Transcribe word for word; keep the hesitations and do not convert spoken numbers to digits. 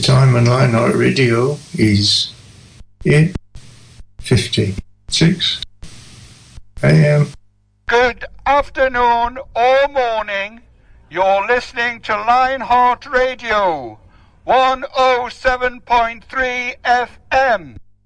time on Lionheart Radio is eight fifty-six a m. Good afternoon or morning. You're listening to Lionheart Radio, one oh seven point three F M.